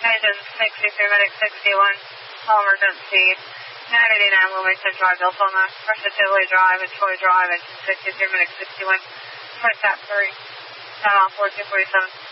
Engine 63 Medic 61, all emergency. 989 Wilmington Drive, Deltona, Tivoli Drive, and Troy Drive, engine 63 Medic 61, first at 3, on 4247.